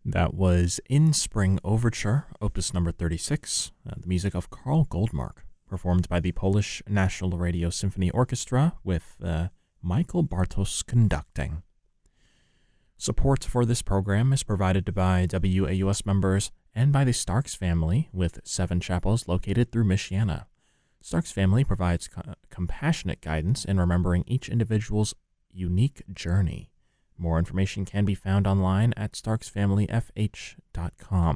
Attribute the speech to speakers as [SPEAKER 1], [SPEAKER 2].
[SPEAKER 1] That was In Spring Overture, Opus number 36, the music of Karl Goldmark, performed by the Polish National Radio Symphony Orchestra with Michael Bartos conducting. Support for this program is provided by WAUS members and by the Starks family, with 7 chapels located through Michiana. Starks family provides compassionate guidance in remembering each individual's unique journey. More information can be found online at starksfamilyfh.com.